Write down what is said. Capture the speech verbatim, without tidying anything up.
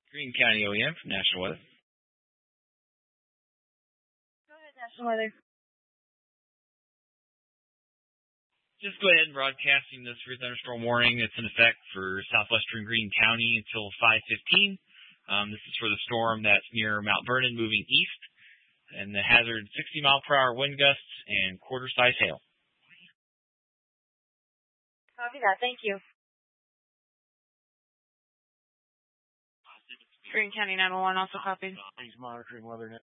Greene County O E M from National Weather. Go ahead, National Weather. Just go ahead and broadcasting the severe thunderstorm warning that's in effect for southwestern Greene County until five fifteen. Um, this is for the storm that's near Mount Vernon moving east, and the hazard sixty mile per hour wind gusts and quarter size hail. Copy that. Thank you. Greene County nine one one also copied. He's monitoring weather.